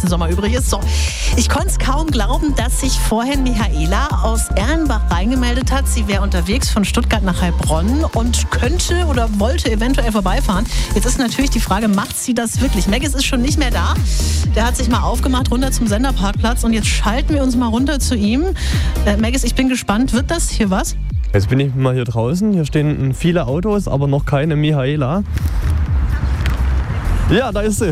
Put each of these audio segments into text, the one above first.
bisschen Sommer übrig ist. So, ich konnte es kaum glauben, dass sich vorhin Michaela aus Erlenbach reingemeldet hat. Sie wäre unterwegs von Stuttgart nach Heilbronn und könnte oder wollte eventuell vorbeifahren. Jetzt ist natürlich die Frage, macht sie das wirklich? Maggis ist schon nicht mehr da. Der hat sich mal aufgemacht, runter zum Senderparkplatz und jetzt schalten wir uns mal runter zu ihm. Maggis, ich bin gespannt, wird das hier was? Jetzt bin ich mal hier draußen. Hier stehen viele Autos, aber noch keine Michaela. Ja, da ist sie.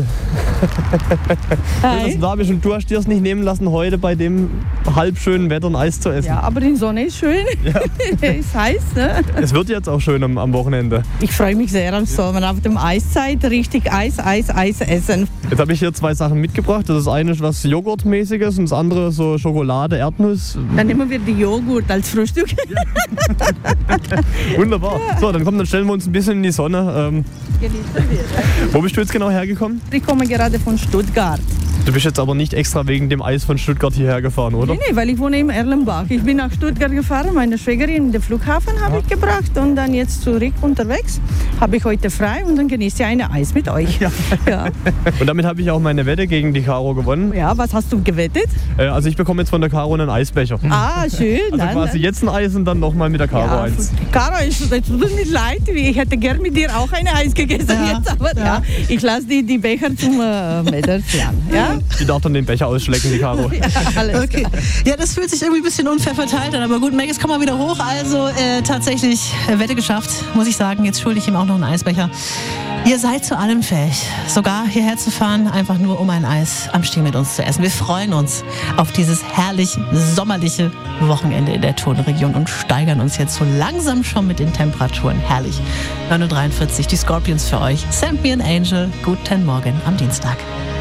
Hi. Und du hast dir es nicht nehmen lassen, heute bei dem halbschönen Wetter ein Eis zu essen. Ja, aber die Sonne ist schön. Ja. Ist heiß, ne? Es wird jetzt auch schön am Wochenende. Ich freue mich sehr am Sommer. Auf dem Eiszeit richtig Eis essen. Jetzt habe ich hier 2 Sachen mitgebracht. Das eine ist was Joghurtmäßiges und das andere so Schokolade, Erdnuss. Dann nehmen wir die Joghurt als Frühstück. Wunderbar. So, dann stellen wir uns ein bisschen in die Sonne. Wo bist du jetzt genau hergekommen? Ich komme gerade von Stuttgart. Du bist jetzt aber nicht extra wegen dem Eis von Stuttgart hierher gefahren, oder? Nee, weil ich wohne in Erlenbach. Ich bin nach Stuttgart gefahren, meine Schwägerin in den Flughafen habe ich gebracht und dann jetzt zurück unterwegs. Habe ich heute frei und dann genieße ich ein Eis mit euch. Ja. Und damit habe ich auch meine Wette gegen die Caro gewonnen. Ja, was hast du gewettet? Also ich bekomme jetzt von der Caro einen Eisbecher. Ah, schön. Also quasi jetzt ein Eis und dann nochmal mit der Caro eins. Caro, es tut mir leid. Ich hätte gern mit dir auch ein Eis gegessen jetzt, aber ich lasse die Becher zum Mädels an. Ja? Die darf dann den Becher ausschlecken, die Caro. Ja, alles Okay. klar. Ja, das fühlt sich irgendwie ein bisschen unfair verteilt an, aber gut, Maggis, komm mal wieder hoch. Also tatsächlich Wette geschafft, muss ich sagen. Jetzt schulde ich ihm auch noch einen Eisbecher. Ihr seid zu allem fähig. Sogar hierher zu fahren, einfach nur um ein Eis am Stiel mit uns zu essen. Wir freuen uns auf dieses herrlich sommerliche Wochenende in der Tonregion und steigern uns jetzt so langsam schon mit den Temperaturen. Herrlich. 9:43 Uhr, die Scorpions für euch. Send Me an Angel. Guten Morgen am Dienstag.